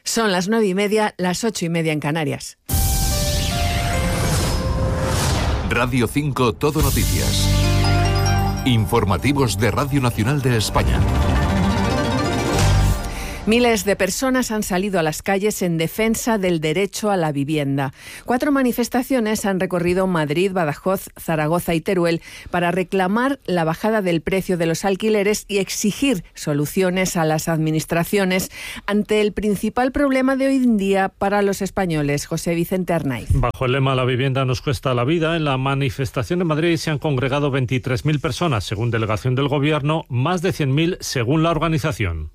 Son las 9:30, las 8:30 en Canarias. Radio 5 Todo Noticias. Informativos de Radio Nacional de España. Miles de personas han salido a las calles en defensa del derecho a la vivienda. 4 manifestaciones han recorrido Madrid, Badajoz, Zaragoza y Teruel para reclamar la bajada del precio de los alquileres y exigir soluciones a las administraciones ante el principal problema de hoy en día para los españoles. José Vicente Arnaiz. Bajo el lema "La vivienda nos cuesta la vida", en la manifestación en Madrid se han congregado 23.000 personas, según delegación del Gobierno, más de 100.000 según la organización.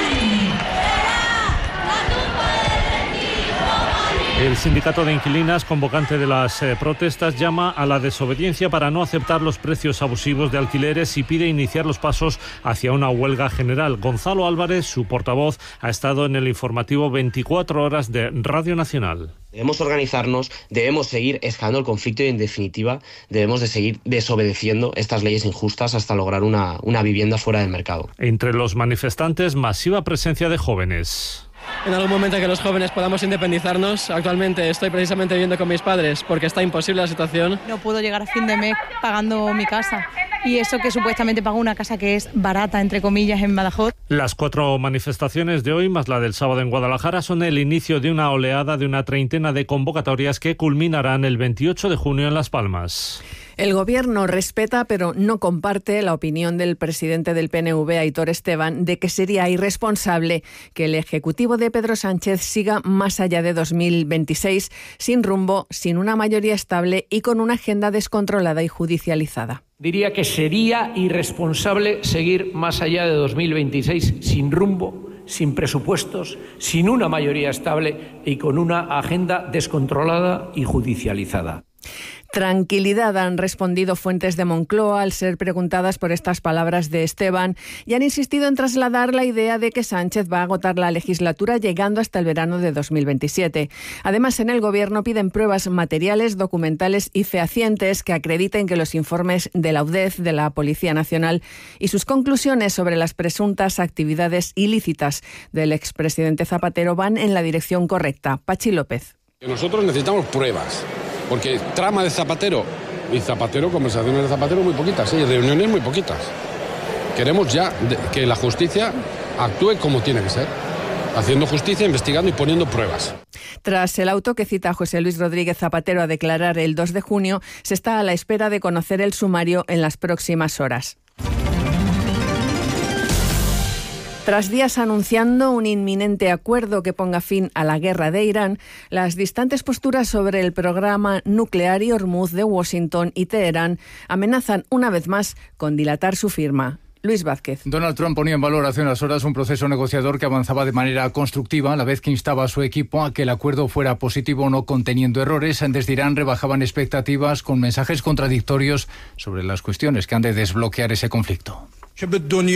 El sindicato de inquilinas, convocante de las protestas, llama a la desobediencia para no aceptar los precios abusivos de alquileres y pide iniciar los pasos hacia una huelga general. Gonzalo Álvarez, su portavoz, ha estado en el informativo 24 horas de Radio Nacional. Debemos organizarnos, debemos seguir escalando el conflicto y, en definitiva, debemos de seguir desobedeciendo estas leyes injustas hasta lograr una vivienda fuera del mercado. Entre los manifestantes, masiva presencia de jóvenes. En algún momento que los jóvenes podamos independizarnos. Actualmente estoy precisamente viviendo con mis padres porque está imposible la situación. No puedo llegar a fin de mes pagando mi casa. Y eso que supuestamente pago una casa que es barata, entre comillas, en Badajoz. Las 4 manifestaciones de hoy, más la del sábado en Guadalajara, son el inicio de una oleada de una treintena de convocatorias que culminarán el 28 de junio en Las Palmas. El Gobierno respeta, pero no comparte la opinión del presidente del PNV, Aitor Esteban, de que sería irresponsable que el Ejecutivo de Pedro Sánchez siga más allá de 2026, sin rumbo, sin una mayoría estable y con una agenda descontrolada y judicializada. Diría que sería irresponsable seguir más allá de 2026 sin rumbo, sin presupuestos, sin una mayoría estable y con una agenda descontrolada y judicializada. Tranquilidad, han respondido fuentes de Moncloa al ser preguntadas por estas palabras de Esteban y han insistido en trasladar la idea de que Sánchez va a agotar la legislatura llegando hasta el verano de 2027. Además, en el Gobierno piden pruebas materiales, documentales y fehacientes que acrediten que los informes de la UDEF, de la Policía Nacional y sus conclusiones sobre las presuntas actividades ilícitas del expresidente Zapatero van en la dirección correcta. Pachi López. Nosotros necesitamos pruebas. Porque trama de Zapatero y Zapatero, conversaciones de Zapatero muy poquitas, y reuniones muy poquitas. Queremos ya que la justicia actúe como tiene que ser, haciendo justicia, investigando y poniendo pruebas. Tras el auto que cita a José Luis Rodríguez Zapatero a declarar el 2 de junio, se está a la espera de conocer el sumario en las próximas horas. Tras días anunciando un inminente acuerdo que ponga fin a la guerra de Irán, las distantes posturas sobre el programa nuclear y Hormuz de Washington y Teherán amenazan una vez más con dilatar su firma. Luis Vázquez. Donald Trump ponía en valor hace unas horas un proceso negociador que avanzaba de manera constructiva, a la vez que instaba a su equipo a que el acuerdo fuera positivo, no conteniendo errores. Desde Irán rebajaban expectativas con mensajes contradictorios sobre las cuestiones que han de desbloquear ese conflicto. El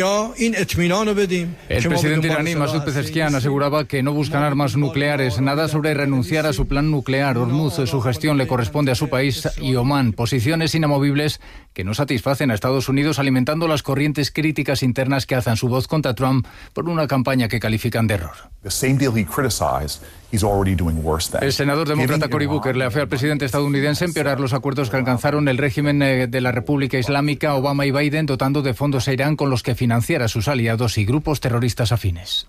presidente iraní Masoud Pezeshkian aseguraba que no buscan armas nucleares, nada sobre renunciar a su plan nuclear. Hormuz, su gestión le corresponde a su país, y Omán, posiciones inamovibles que no satisfacen a Estados Unidos, alimentando las corrientes críticas internas que alzan su voz contra Trump por una campaña que califican de error. El senador demócrata Cory Booker le afea al presidente estadounidense empeorar los acuerdos que alcanzaron el régimen de la República Islámica, Obama y Biden, dotando de fondos a Irán con los que financiara a sus aliados y grupos terroristas afines.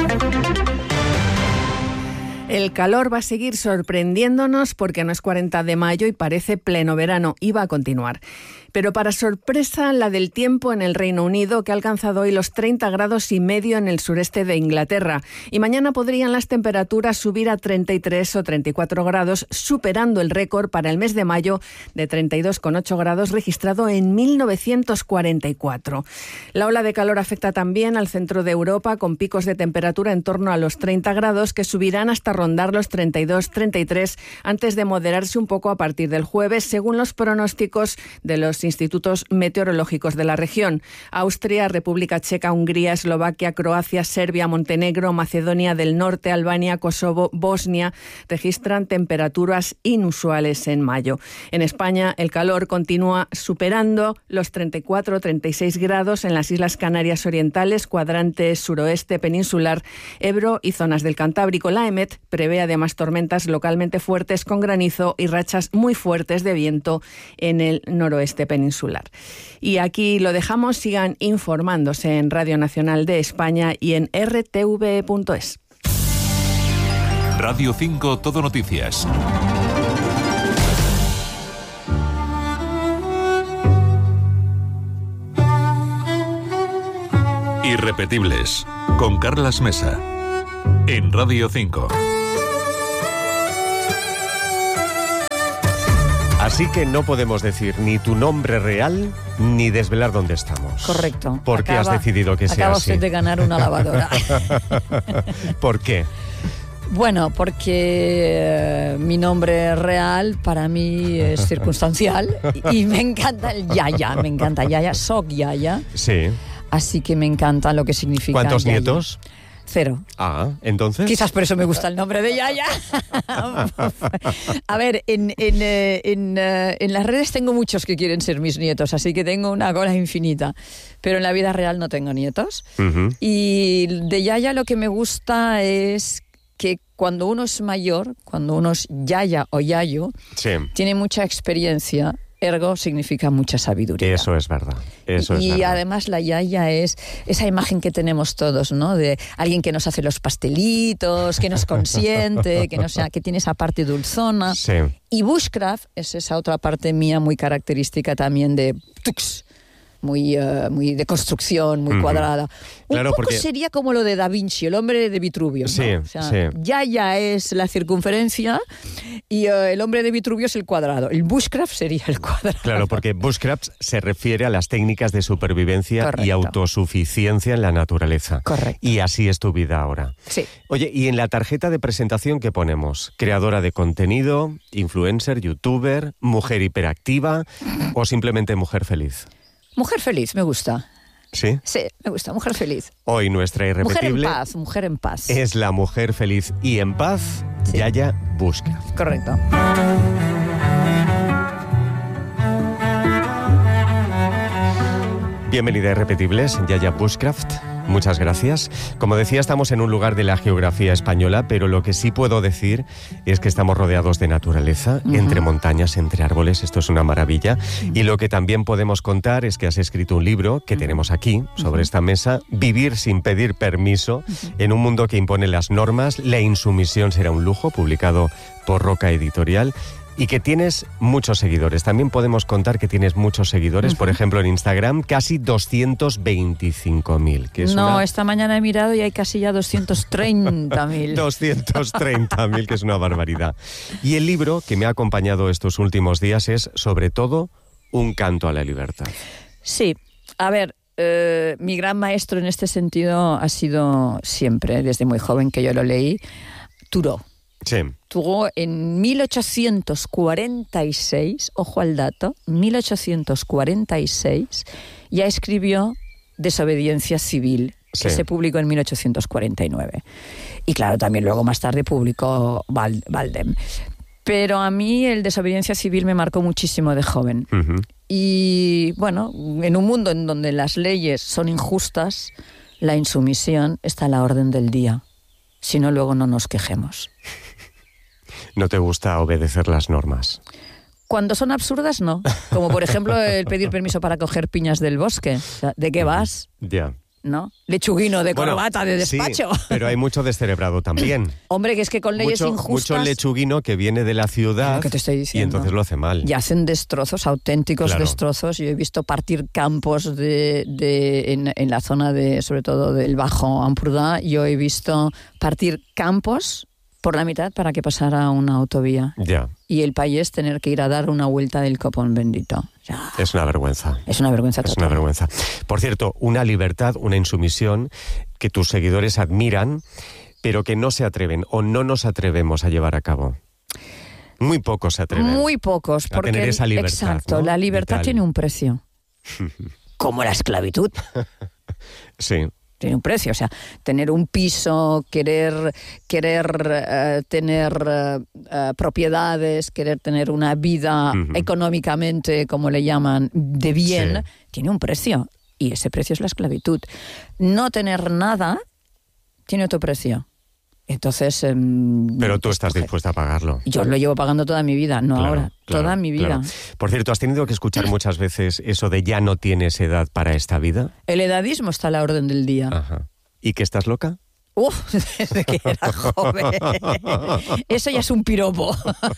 El calor va a seguir sorprendiéndonos porque no es 40 de mayo y parece pleno verano y va a continuar. Pero para sorpresa la del tiempo en el Reino Unido, que ha alcanzado hoy los 30,5 grados en el sureste de Inglaterra. Y mañana podrían las temperaturas subir a 33 o 34 grados, superando el récord para el mes de mayo de 32,8 grados registrado en 1944. La ola de calor afecta también al centro de Europa, con picos de temperatura en torno a los 30 grados que subirán hasta rondar los 32-33 antes de moderarse un poco a partir del jueves, según los pronósticos de los los institutos meteorológicos de la región. Austria, República Checa, Hungría, Eslovaquia, Croacia, Serbia, Montenegro, Macedonia del Norte, Albania, Kosovo, Bosnia registran temperaturas inusuales en mayo. En España, el calor continúa superando los 34-36 grados en las Islas Canarias Orientales, cuadrante suroeste peninsular, Ebro y zonas del Cantábrico. La EMET prevé además tormentas localmente fuertes con granizo y rachas muy fuertes de viento en el noroeste peninsular. Y aquí lo dejamos. Sigan informándose en Radio Nacional de España y en rtv.es. Radio 5 Todo Noticias. Irrepetibles, con Carlas Mesa, en Radio 5. Así que no podemos decir ni tu nombre real ni desvelar dónde estamos. Correcto. ¿Por qué has decidido que sea así? Acaba usted de ganar una lavadora. ¿Por qué? Bueno, porque mi nombre real para mí es circunstancial y me encanta el Yaya, soc Yaya. Sí. Así que me encanta lo que significa. ¿Cuántos Yaya. nietos? 0. Ah, ¿entonces? Quizás por eso me gusta el nombre de Yaya. A ver, en las redes tengo muchos que quieren ser mis nietos, así que tengo una cola infinita. Pero en la vida real no tengo nietos. Uh-huh. Y de Yaya lo que me gusta es que cuando uno es mayor, cuando uno es Yaya o Yayo, sí, tiene mucha experiencia. Ergo significa mucha sabiduría. Eso es verdad. Y además la Yaya es esa imagen que tenemos todos, ¿no? De alguien que nos hace los pastelitos, que nos consiente, que tiene esa parte dulzona. Sí. Y bushcraft es esa otra parte mía muy característica también de muy de construcción, muy cuadrada. Claro, un poco sería como lo de Da Vinci, el hombre de Vitruvio, ¿no? Sí, o sea, sí. Yaya es la circunferencia y el hombre de Vitruvio es el cuadrado. El bushcraft sería el cuadrado. Claro, porque bushcraft se refiere a las técnicas de supervivencia. Correcto. Y autosuficiencia en la naturaleza. Correcto. Y así es tu vida ahora. Sí. Oye, ¿y en la tarjeta de presentación qué ponemos? ¿Creadora de contenido, influencer, youtuber, mujer hiperactiva o simplemente mujer feliz? Mujer feliz, me gusta. ¿Sí? Sí, me gusta, mujer feliz. Hoy nuestra irrepetible... Mujer en paz. Es la mujer feliz y en paz, sí. Yaya Bushcraft. Correcto. Bienvenida a Irrepetibles, Yaya Bushcraft. Muchas gracias. Como decía, estamos en un lugar de la geografía española, pero lo que sí puedo decir es que estamos rodeados de naturaleza, entre montañas, entre árboles. Esto es una maravilla. Y lo que también podemos contar es que has escrito un libro que tenemos aquí, sobre esta mesa, Vivir sin pedir permiso, en un mundo que impone las normas. La insumisión será un lujo, publicado por Roca Editorial. Y que tienes muchos seguidores. También podemos contar que tienes muchos seguidores, por ejemplo en Instagram, casi 225.000. Esta mañana he mirado y hay casi ya 230.000. 230.000, que es una barbaridad. Y el libro que me ha acompañado estos últimos días es, sobre todo, un canto a la libertad. Sí, a ver, mi gran maestro en este sentido ha sido siempre, desde muy joven que yo lo leí, Thoreau. Sí. Thoreau en 1846, ojo al dato, 1846, ya escribió Desobediencia Civil, que se publicó en 1849. Y claro, también luego más tarde publicó Baldem. Pero a mí el Desobediencia Civil me marcó muchísimo de joven. Uh-huh. Y bueno, en un mundo en donde las leyes son injustas, la insumisión está a la orden del día. Si no, luego no nos quejemos. ¿No te gusta obedecer las normas? Cuando son absurdas, no. Como por ejemplo el pedir permiso para coger piñas del bosque. O sea, ¿de qué vas? Ya. ¿No? Lechuguino de corbata de despacho. Sí, pero hay mucho descerebrado también. Hombre, que es que con leyes injustas... Mucho lechuguino que viene de la ciudad que te estoy diciendo. Y entonces lo hace mal. Y hacen destrozos, auténticos destrozos. Yo he visto partir campos en la zona sobre todo del Bajo Empordà. Yo he visto partir campos por la mitad para que pasara una autovía. Ya. Y el país tener que ir a dar una vuelta del copón bendito. Ya. Es una vergüenza. Es una vergüenza total. Es una vergüenza. Por cierto, una libertad, una insumisión que tus seguidores admiran, pero que no se atreven o no nos atrevemos a llevar a cabo. Muy pocos se atreven. Muy pocos. A tener esa libertad. Exacto, ¿no? la libertad Vital. tiene un precio. Como la esclavitud. Sí. Tiene un precio, o sea, tener un piso, querer tener propiedades, querer tener una vida económicamente, como le llaman, de bien, tiene un precio. Y ese precio es la esclavitud. No tener nada tiene otro precio. Entonces... Pero tú estás dispuesta a pagarlo. Yo lo llevo pagando toda mi vida, no Claro, ahora, claro, toda mi vida. claro. Por cierto, ¿has tenido que escuchar muchas veces eso de ya no tienes edad para esta vida? El edadismo está a la orden del día. Ajá. ¿Y que estás loca? Desde que era joven. Eso ya es un piropo.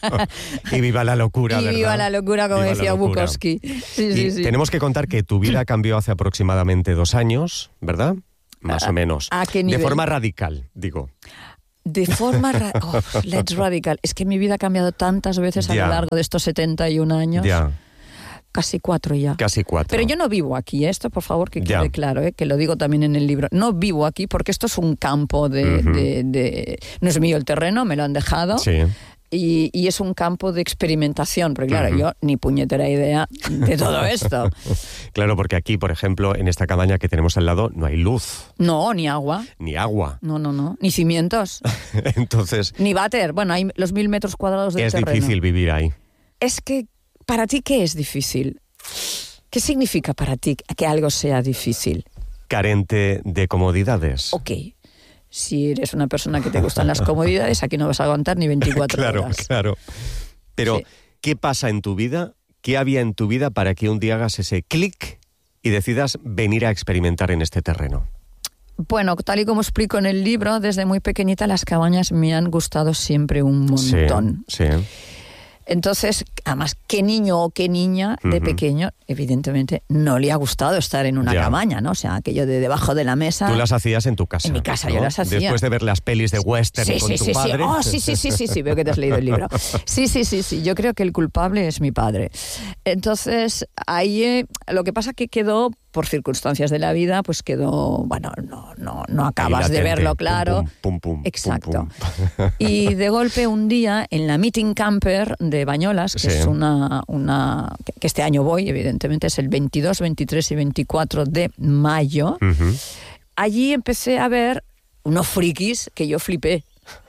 Y viva la locura, Y ¿verdad? viva la locura, como Viva decía la locura. Bukowski. Y tenemos que contar que tu vida cambió hace aproximadamente 2 años, ¿verdad? Más o menos. ¿A qué nivel? De forma radical, digo. De forma... let's radical. Es que mi vida ha cambiado tantas veces a Ya. lo largo de estos 71 años. Ya, Casi 4 ya. casi 4. Pero yo no vivo aquí, esto por favor que Ya. quede claro, que lo digo también en el libro. No vivo aquí porque esto es un campo de... No es mío el terreno, me lo han dejado. Sí. Y es un campo de experimentación, porque claro, yo ni puñetera idea de todo esto. Claro, porque aquí, por ejemplo, en esta cabaña que tenemos al lado, no hay luz, No, ni agua. ni agua. No. Ni cimientos. Entonces, Ni váter. Bueno, hay los 1000 metros cuadrados de es terreno. difícil vivir ahí. Es que, ¿para ti qué es difícil? ¿Qué significa para ti que algo sea difícil? Carente de comodidades. Ok. Si eres una persona que te gustan las comodidades, aquí no vas a aguantar ni 24 horas. Claro. Pero, Sí. ¿qué pasa en tu vida? ¿Qué había en tu vida para que un día hagas ese clic y decidas venir a experimentar en este terreno? Bueno, tal y como explico en el libro, desde muy pequeñita las cabañas me han gustado siempre un montón. Sí. Entonces, además, ¿qué niño o qué niña de pequeño, evidentemente, no le ha gustado estar en una Ya. cabaña, ¿no? O sea, aquello de debajo de la mesa. Tú las hacías en tu casa. En mi casa, ¿no? yo las hacía. Después de ver las pelis de western con tu padre. Oh, sí, veo que te has leído el libro. Sí, yo creo que el culpable es mi padre. Entonces, ahí lo que pasa que quedó, por circunstancias de la vida, pues quedó, bueno, no acabas de latente. verlo claro. Pum, pum, Exacto. pum, pum. Y de golpe un día en la Meeting Camper de Bañolas, que Sí. es que este año voy, evidentemente, es el 22, 23 y 24 de mayo, allí empecé a ver unos frikis que yo flipé.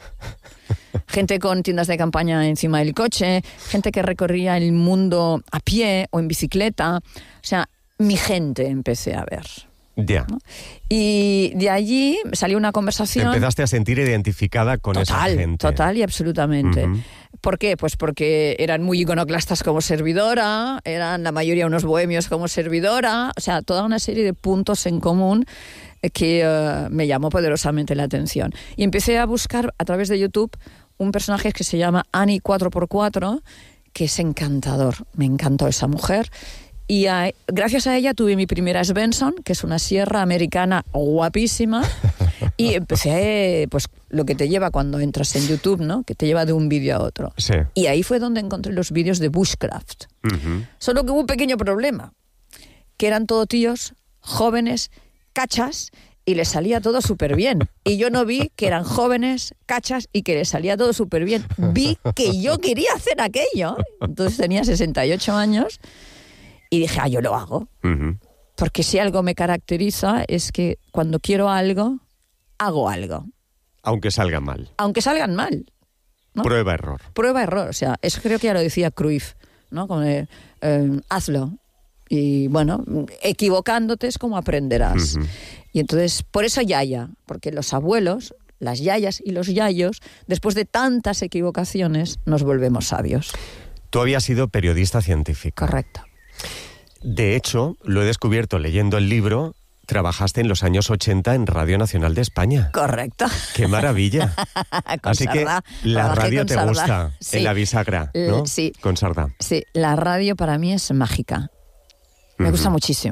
Gente con tiendas de campaña encima del coche, gente que recorría el mundo a pie o en bicicleta. O sea, mi gente empecé a ver. Ya. ¿no? Y de allí salió una Te conversación... empezaste a sentir identificada con esa gente. Total y absolutamente. Ujú. ¿Por qué? Pues porque eran muy iconoclastas como servidora, eran la mayoría unos bohemios como servidora, o sea, toda una serie de puntos en común que me llamó poderosamente la atención. Y empecé a buscar a través de YouTube un personaje que se llama Annie 4x4, que es encantador. Me encantó esa mujer. Y gracias a ella tuve mi primera Svensson, que es una sierra americana guapísima, y empecé, pues, lo que te lleva cuando entras en YouTube, ¿no? Que te lleva de un vídeo a otro. Sí. Y ahí fue donde encontré los vídeos de Bushcraft. Solo que hubo un pequeño problema, que eran todos tíos jóvenes, cachas, y les salía todo súper bien. Y yo no vi que eran jóvenes, cachas, y que les salía todo súper bien. Vi que yo quería hacer aquello. Entonces tenía 68 años... Y dije, yo lo hago. Porque si algo me caracteriza es que cuando quiero algo, hago algo. Aunque salga mal. Aunque salgan mal. ¿no? Prueba-error. Prueba-error. O sea, eso creo que ya lo decía Cruyff, ¿no? Como hazlo. Y bueno, equivocándote es como aprenderás. Y entonces, por eso yaya. Porque los abuelos, las yayas y los yayos, después de tantas equivocaciones, nos volvemos sabios. Tú habías sido periodista científica. Correcto. De hecho, lo he descubierto leyendo el libro, trabajaste en los años 80 en Radio Nacional de España. Correcto. ¡Qué maravilla! Con Así Sardá. que la Trabajé radio con te Sardá. gusta, Sí. en la bisagra, ¿no? Sí. Con Sardá. Sí, la radio para mí es mágica. Me gusta muchísimo.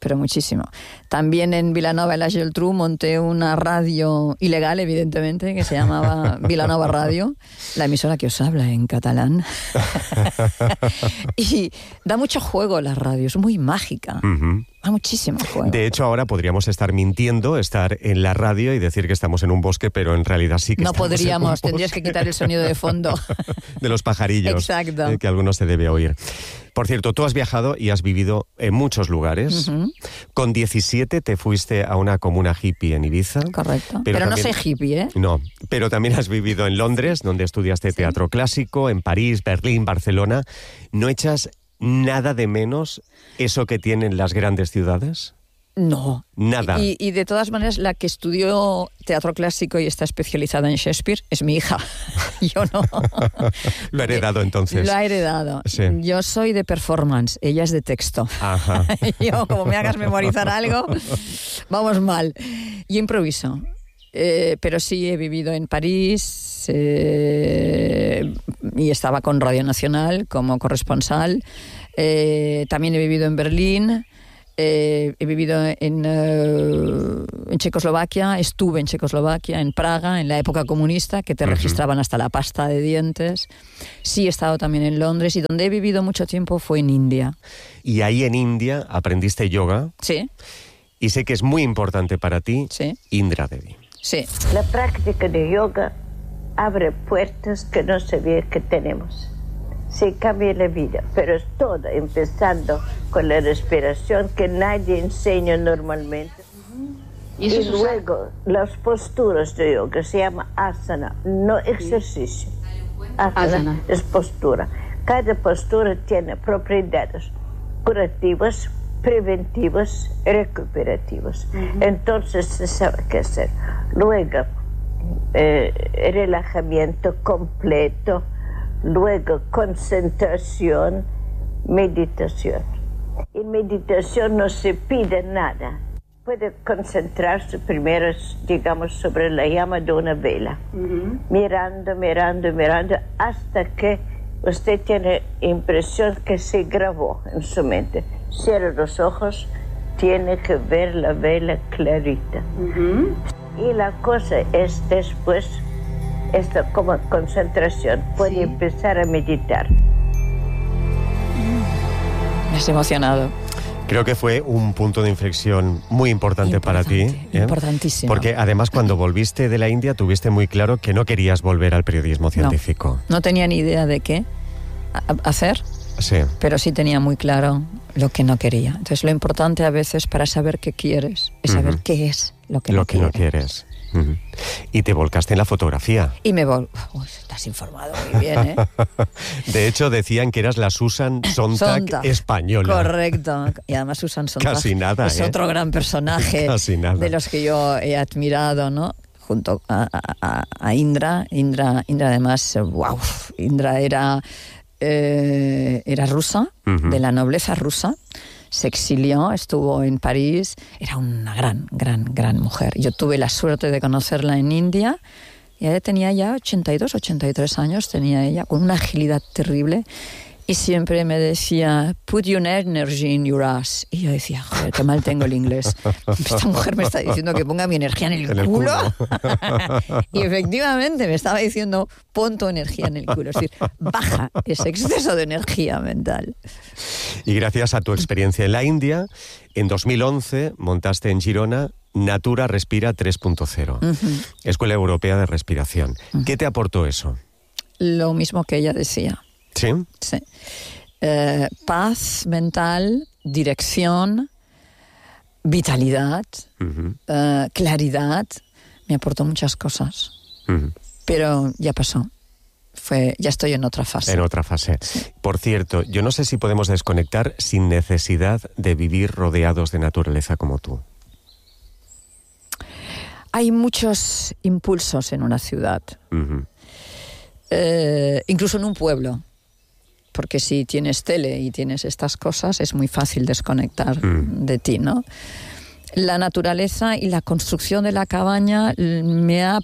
pero muchísimo. También en Vilanova, en la Geltrú, monté una radio ilegal, evidentemente, que se llamaba Vilanova Radio, la emisora que os habla en catalán. Y da mucho juego la radio, es muy mágica. Da muchísimo juego. De hecho, ahora podríamos estar mintiendo, estar en la radio y decir que estamos en un bosque, pero en realidad sí que no estamos podríamos, en un bosque. Tendrías que quitar el sonido de fondo. De los pajarillos. Exacto. Que algunos se debe oír. Por cierto, tú has viajado y has vivido en muchos lugares. Con 17 te fuiste a una comuna hippie en Ibiza. Correcto. Pero también, no soy hippie, ¿eh? No, pero también has vivido en Londres, donde estudiaste teatro clásico, en París, Berlín, Barcelona. ¿No echas nada de menos eso que tienen las grandes ciudades? No. Nada. Y de todas maneras, la que estudió teatro clásico y está especializada en Shakespeare es mi hija. Yo no. Lo ha heredado entonces. Lo ha heredado. Sí. Yo soy de performance, ella es de texto. Ajá. Yo, como me hagas memorizar algo, vamos mal. Yo improviso. Pero sí he vivido en París y estaba con Radio Nacional como corresponsal. También he vivido en Berlín. He vivido en Checoslovaquia, estuve en Checoslovaquia, en Praga, en la época comunista, que te registraban hasta la pasta de dientes. Sí he estado también en Londres y donde he vivido mucho tiempo fue en India. Y ahí en India aprendiste yoga. Sí. Y sé que es muy importante para ti, sí. Indra Devi. Sí. La práctica de yoga abre puertas que no sabía que tenemos. Sí, cambia la vida, pero es todo empezando con la respiración que nadie enseña normalmente. Y luego las posturas de yoga se llama asana, no ejercicio. Asana es postura. Cada postura tiene propiedades curativas, preventivas, recuperativas. Entonces se sabe qué hacer. Luego, relajamiento completo. Luego, concentración, meditación. En meditación no se pide nada. Puede concentrarse primero, digamos, sobre la llama de una vela. Mirando, mirando, mirando, hasta que usted tiene impresión que se grabó en su mente. Cierra los ojos, tiene que ver la vela clarita. Y la cosa es después... Esto como concentración, puede empezar a meditar. Me has emocionado. Creo que fue un punto de inflexión muy importante para ti. Importantísimo. Porque además cuando volviste de la India tuviste muy claro que no querías volver al periodismo científico. No tenía ni idea de qué hacer, pero sí tenía muy claro lo que no quería. Entonces lo importante a veces para saber qué quieres es saber qué es lo que no quieres. Y te volcaste en la fotografía. Y me estás informado muy bien, ¿eh? De hecho, decían que eras la Susan Sontag española. Correcto. Y además Susan Sontag casi nada, es otro gran personaje casi nada. De los que yo he admirado, ¿no? Junto a Indra. Indra además, wow. Indra era rusa, de la nobleza rusa. Se exilió, estuvo en París, era una gran mujer. Yo tuve la suerte de conocerla en India y ella tenía ya 82, 83 años, tenía ella, con una agilidad terrible. Y siempre me decía, put your energy in your ass. Y yo decía, joder, qué mal tengo el inglés. Esta mujer me está diciendo que ponga mi energía en el culo. Y efectivamente me estaba diciendo, pon tu energía en el culo. Es decir, baja ese exceso de energía mental. Y gracias a tu experiencia en la India, en 2011 montaste en Girona Natura Respira 3.0, Escuela Europea de Respiración. ¿Qué te aportó eso? Lo mismo que ella decía. ¿Sí? Sí. Paz mental, dirección, vitalidad, claridad. Me aportó muchas cosas. Pero ya pasó. Ya estoy en otra fase. En otra fase. Sí. Por cierto, yo no sé si podemos desconectar sin necesidad de vivir rodeados de naturaleza como tú. Hay muchos impulsos en una ciudad. Incluso en un pueblo. Porque si tienes tele y tienes estas cosas, es muy fácil desconectar de ti, ¿no? La naturaleza y la construcción de la cabaña me ha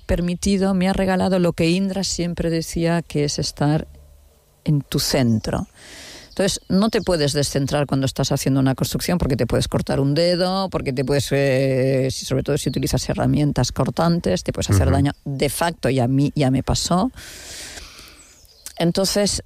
regalado lo que Indra siempre decía, que es estar en tu centro. Entonces, no te puedes descentrar cuando estás haciendo una construcción porque te puedes cortar un dedo, porque te puedes, sobre todo si utilizas herramientas cortantes, te puedes hacer daño. De facto, y a mí ya me pasó. Entonces,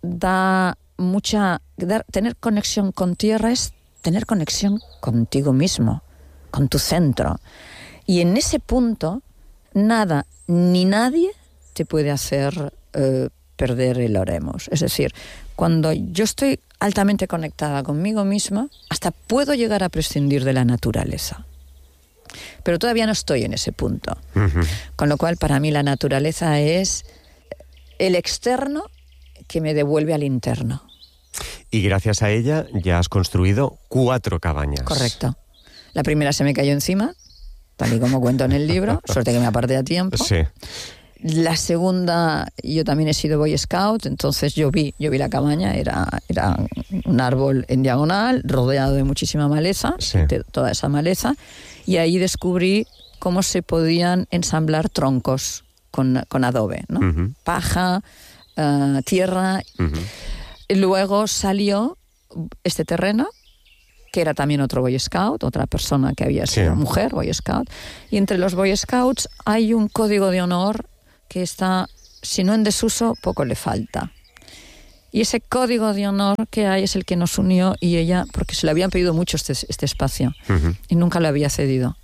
tener conexión con tierra es tener conexión contigo mismo, con tu centro. Y en ese punto, nada ni nadie te puede hacer perder el oremus. Es decir, cuando yo estoy altamente conectada conmigo misma, hasta puedo llegar a prescindir de la naturaleza. Pero todavía no estoy en ese punto. Con lo cual, para mí, la naturaleza es el externo que me devuelve al interno. Y gracias a ella ya has construido 4 cabañas. Correcto. La primera se me cayó encima, tal y como cuento en el libro, suerte que me aparté a tiempo. Sí. La segunda, yo también he sido Boy Scout, entonces yo vi la cabaña, era un árbol en diagonal, rodeado de muchísima maleza, de toda esa maleza, y ahí descubrí cómo se podían ensamblar troncos con adobe, ¿no? Paja, tierra. Y luego salió este terreno, que era también otro Boy Scout, otra persona que había sido mujer, Boy Scout, y entre los Boy Scouts hay un código de honor que está, si no en desuso, poco le falta. Y ese código de honor que hay es el que nos unió y ella, porque se le habían pedido mucho este espacio, y nunca lo había cedido.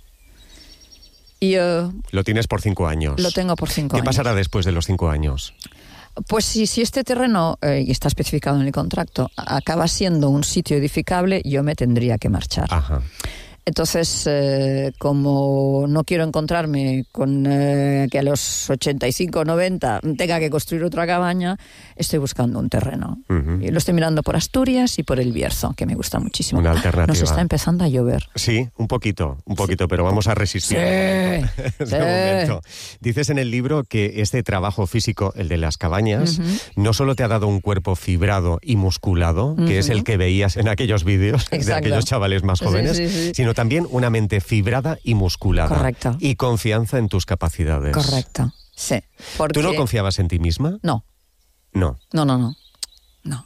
Y, lo tienes por 5 años. Lo tengo por 5 años. ¿Qué pasará después de los 5 años? Pues si este terreno, y está especificado en el contrato, acaba siendo un sitio edificable, yo me tendría que marchar. Ajá. Entonces, como no quiero encontrarme con que a los 85 o 90 tenga que construir otra cabaña, estoy buscando un terreno. Y lo estoy mirando por Asturias y por el Bierzo, que me gusta muchísimo. Una alternativa. Nos está empezando a llover. Sí, un poquito, pero vamos a resistir. Sí. Momento. Dices en el libro que este trabajo físico, el de las cabañas, no solo te ha dado un cuerpo fibrado y musculado, que es el que veías en aquellos vídeos de aquellos chavales más jóvenes, sino también una mente fibrada y musculada. Correcto. Y confianza en tus capacidades. Correcto, sí. Porque... ¿Tú no confiabas en ti misma? No. No. No. No,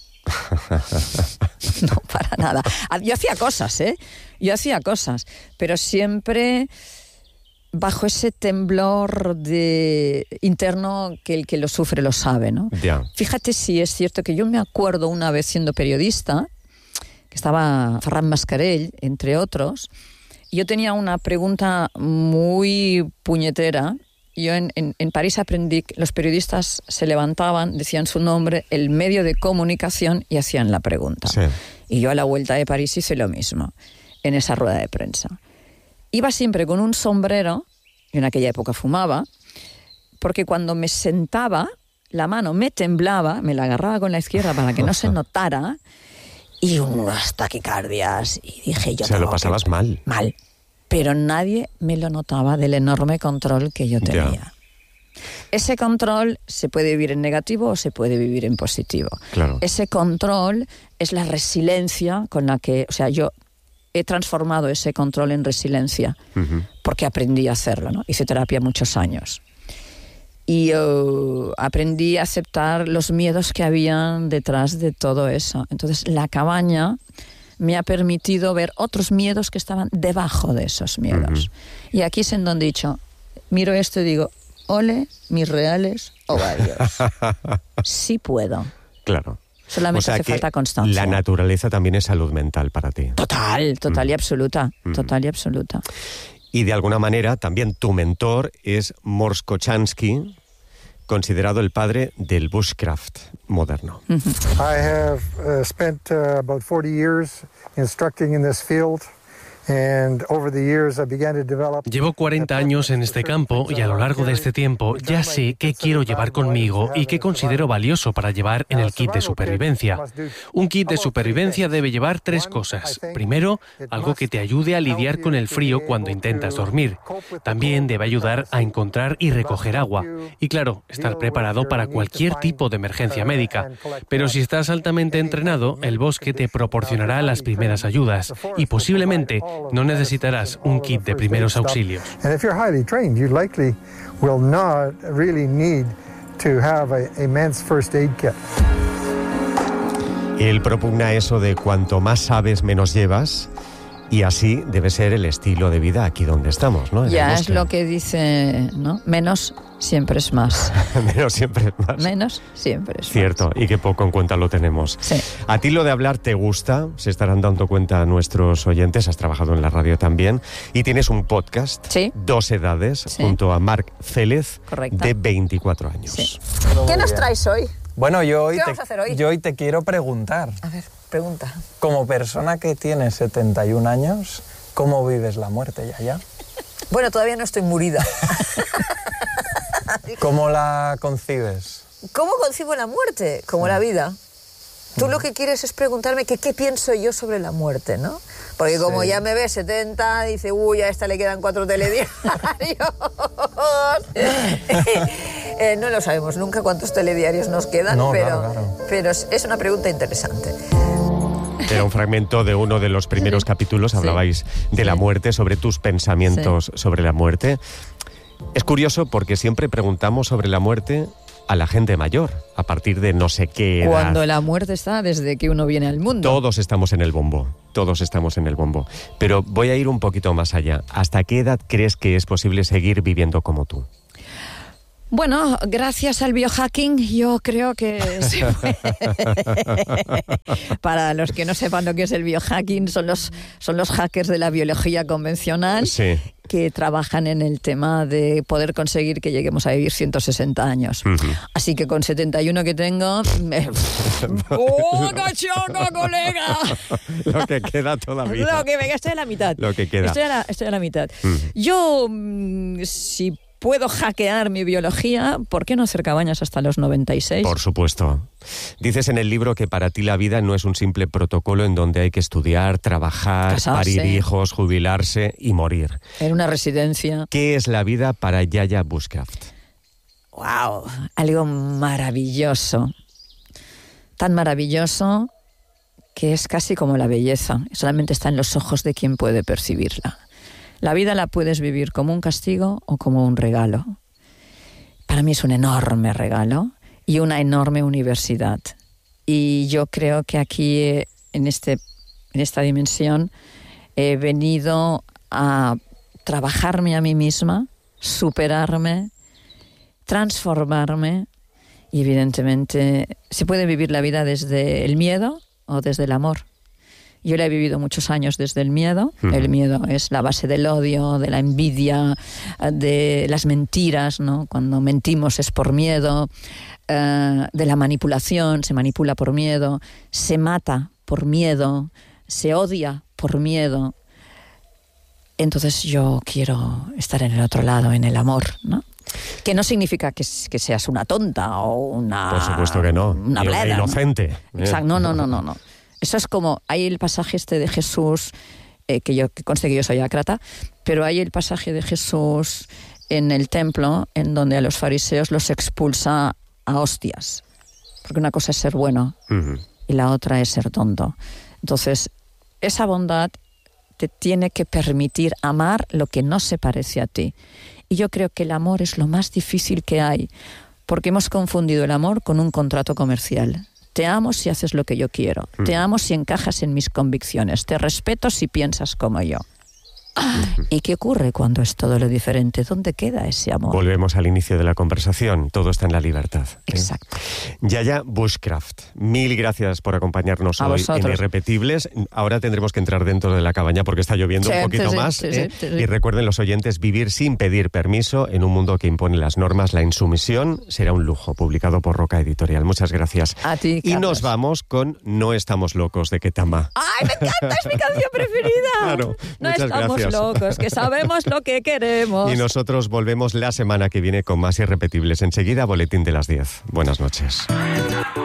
para nada. Yo hacía cosas, pero siempre bajo ese temblor interno que el que lo sufre lo sabe, ¿no? Ya. Fíjate si es cierto que yo me acuerdo una vez siendo periodista, que estaba Ferran Mascarell, entre otros, y yo tenía una pregunta muy puñetera. Yo en París aprendí que los periodistas se levantaban, decían su nombre, el medio de comunicación y hacían la pregunta. Sí. Y yo a la vuelta de París hice lo mismo, en esa rueda de prensa. Iba siempre con un sombrero, y en aquella época fumaba, porque cuando me sentaba, la mano me temblaba, me la agarraba con la izquierda para que no se notara, y unas taquicardias, y dije yo... O sea, lo pasabas mal. Mal. Pero nadie me lo notaba del enorme control que yo tenía. Ya. Ese control se puede vivir en negativo o se puede vivir en positivo. Claro. Ese control es la resiliencia con la que... O sea, yo he transformado ese control en resiliencia porque aprendí a hacerlo, ¿no? Hice terapia muchos años. Y aprendí a aceptar los miedos que habían detrás de todo eso. Entonces, la cabaña me ha permitido ver otros miedos que estaban debajo de esos miedos. Y aquí es en donde he dicho, miro esto y digo, ole, mis reales ovarios. Sí puedo. Claro. Solamente hace falta constancia. La naturaleza también es salud mental para ti. Total y absoluta. Total y absoluta. Y de alguna manera también tu mentor es Mors Kochanski, considerado el padre del bushcraft moderno. I have spent about 40 years instructing in this field. Llevo 40 años en este campo y a lo largo de este tiempo ya sé qué quiero llevar conmigo y qué considero valioso para llevar en el kit de supervivencia. Un kit de supervivencia debe llevar 3 cosas. Primero, algo que te ayude a lidiar con el frío cuando intentas dormir. También debe ayudar a encontrar y recoger agua. Y claro, estar preparado para cualquier tipo de emergencia médica. Pero si estás altamente entrenado, el bosque te proporcionará las primeras ayudas y posiblemente no necesitarás un kit de primeros auxilios. Él propugna eso de cuanto más sabes, menos llevas. Y así debe ser el estilo de vida aquí donde estamos, ¿no? Ya es lo que dice, ¿no? Menos siempre es más. Menos siempre es más. Menos siempre es más. Cierto, y que poco en cuenta lo tenemos. Sí. A ti lo de hablar te gusta, se estarán dando cuenta nuestros oyentes, has trabajado en la radio también, y tienes un podcast, sí. 2 edades, sí. junto a Marc Félez, correcto. de 24 años. Sí. ¿Qué nos traes hoy? Bueno, ¿Qué vamos a hacer hoy? Yo hoy te quiero preguntar. A ver, pregunta. Como persona que tiene 71 años, ¿cómo vives la muerte, Yaya? Bueno, todavía no estoy murida. ¿Cómo la concibes? ¿Cómo concibo la muerte? Como la vida. Tú lo que quieres es preguntarme qué pienso yo sobre la muerte, ¿no? Porque como ya me ves 70, dice, uy, a esta le quedan 4 telediarios. No lo sabemos nunca cuántos telediarios nos quedan, no, pero, claro. pero es una pregunta interesante. Era un fragmento de uno de los primeros capítulos, hablabais de la muerte, sobre tus pensamientos sobre la muerte. Es curioso porque siempre preguntamos sobre la muerte a la gente mayor, a partir de no sé qué edad. Cuando la muerte está desde que uno viene al mundo. Todos estamos en el bombo, Pero voy a ir un poquito más allá. ¿Hasta qué edad crees que es posible seguir viviendo como tú? Bueno, gracias al biohacking yo creo que se puede. Para los que no sepan lo que es el biohacking, son los hackers de la biología convencional, sí, que trabajan en el tema de poder conseguir que lleguemos a vivir 160 años. Uh-huh. Así que con 71 que tengo... ¡Oh, cachongo, colega! Lo que queda todavía. Estoy a la mitad. Lo que queda. Estoy a la mitad. Uh-huh. Yo, si puedo hackear mi biología, ¿por qué no hacer cabañas hasta los 96? Por supuesto. Dices en el libro que para ti la vida no es un simple protocolo en donde hay que estudiar, trabajar, casarse, parir hijos, jubilarse y morir. En una residencia. ¿Qué es la vida para Yaya Bushcraft? ¡Wow! Algo maravilloso. Tan maravilloso que es casi como la belleza. Solamente está en los ojos de quien puede percibirla. La vida la puedes vivir como un castigo o como un regalo. Para mí es un enorme regalo y una enorme universidad. Y yo creo que aquí, en esta dimensión, he venido a trabajarme a mí misma, superarme, transformarme. Y evidentemente se puede vivir la vida desde el miedo o desde el amor. Yo la he vivido muchos años desde el miedo. Uh-huh. El miedo es la base del odio, de la envidia, de las mentiras, ¿no? Cuando mentimos es por miedo, de la manipulación, se manipula por miedo, se mata por miedo, se odia por miedo. Entonces yo quiero estar en el otro lado, en el amor, ¿no? Que no significa que seas una tonta o una... Por supuesto que no. Una bleda, inocente. ¿no? Exacto. No. Eso es como, hay el pasaje de Jesús, que conste que yo soy ácrata, pero hay el pasaje de Jesús en el templo en donde a los fariseos los expulsa a hostias. Porque una cosa es ser bueno, uh-huh, y la otra es ser tonto. Entonces, esa bondad te tiene que permitir amar lo que no se parece a ti. Y yo creo que el amor es lo más difícil que hay, porque hemos confundido el amor con un contrato comercial. Te amo si haces lo que yo quiero. Te amo si encajas en mis convicciones. Te respeto si piensas como yo. ¿Y qué ocurre cuando es todo lo diferente? ¿Dónde queda ese amor? Volvemos al inicio de la conversación. Todo está en la libertad. Exacto. Yaya Bushcraft, mil gracias por acompañarnos hoy en Irrepetibles. Ahora tendremos que entrar dentro de la cabaña porque está lloviendo un poquito más. Sí. Y recuerden los oyentes, Vivir sin pedir permiso en un mundo que impone las normas. La insumisión será un lujo, publicado por Roca Editorial. Muchas gracias. A ti, Carlos. Y nos vamos con No estamos locos, de Ketama. ¡Ay, me encanta! Es mi canción preferida. Claro, no muchas gracias. Locos, que sabemos lo que queremos. Y nosotros volvemos la semana que viene con más Irrepetibles. Enseguida, boletín de las 10. Buenas noches.